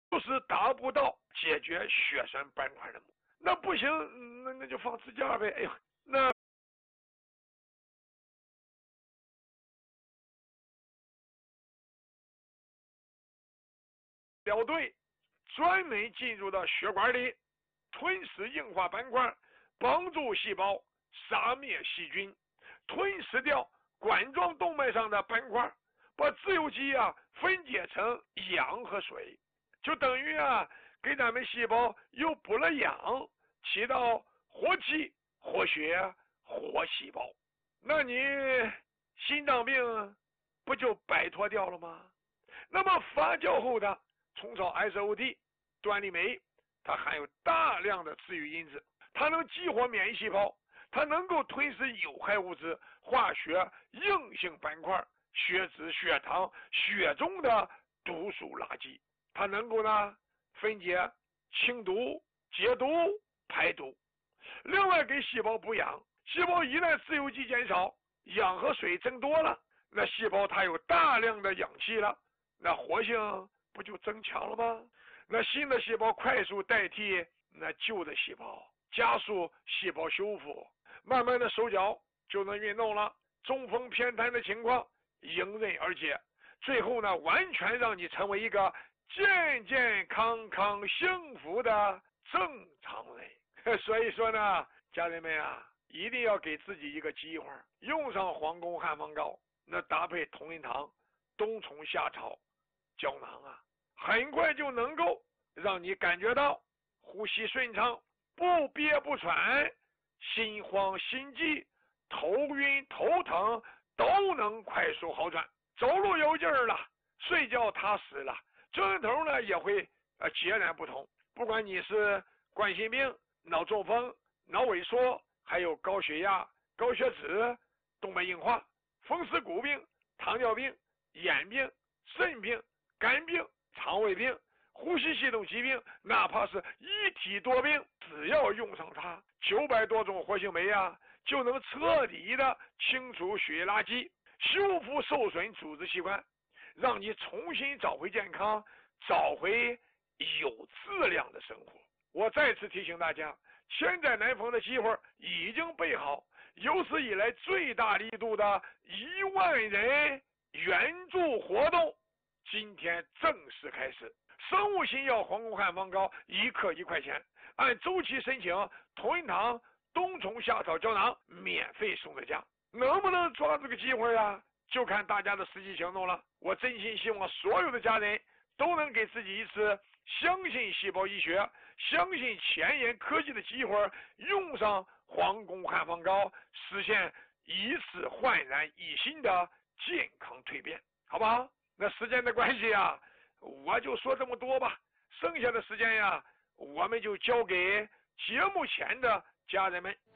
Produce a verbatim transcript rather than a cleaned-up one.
就是达不到解决血栓斑块的目的。那不行，那那就放支架呗。哎呦，那了队专门进入到血管里，吞噬硬化斑块，帮助细胞杀灭细菌，吞噬掉冠状动脉上的斑块，把自由基啊分解成氧和水，就等于啊给咱们细胞又补了氧，起到活气、活血、活细胞。那你心脏病不就摆脱掉了吗？那么发酵后的虫草 S O T 端粒酶，它含有大量的治愈因子，它能激活免疫细胞，它能够吞噬有害物质、化学硬性斑块、血脂、血糖、血中的毒素垃圾，它能够呢分解、清毒、解毒、排毒。另外给细胞补氧，细胞一旦自由基减少，氧和水增多了，那细胞它有大量的氧气了，那活性不就增强了吗？那新的细胞快速代替那旧的细胞，加速细胞修复，慢慢的手脚就能运动了，中风偏瘫的情况迎刃而解，最后呢完全让你成为一个健健康康幸福的正常人。所以说呢，家人们啊，一定要给自己一个机会，用上皇宫汉方膏，那搭配同仁堂冬虫夏草胶囊啊，很快就能够让你感觉到呼吸顺畅，不憋不喘，心慌心悸、头晕头疼都能快速好转，走路有劲儿了，睡觉踏实了，症头呢也会呃截然不同。不管你是冠心病、脑中风、脑萎缩，还有高血压、高血脂、动脉硬化、风湿骨病、糖尿病、眼病、肾病、肝病、肠胃病、呼吸系统疾病，哪怕是一体多病，只要用上它，九百多种活性酶啊，就能彻底的清除血液垃圾，修复受损组织器官，让你重新找回健康，找回有质量的生活。我再次提醒大家，千载难逢的机会已经备好，有史以来最大力度的一万人援助活动今天正式开始。生物新药皇宫汉方膏一克一块钱，按周期申请同仁堂冬虫夏草胶囊免费送在家。能不能抓这个机会啊，就看大家的实际行动了。我真心希望所有的家人都能给自己一次相信细胞医学、相信前沿科技的机会，用上皇宫汉方膏，实现一次焕然一新的健康蜕变，好不好？那时间的关系啊，我就说这么多吧，剩下的时间呀，我们就交给节目前的家人们。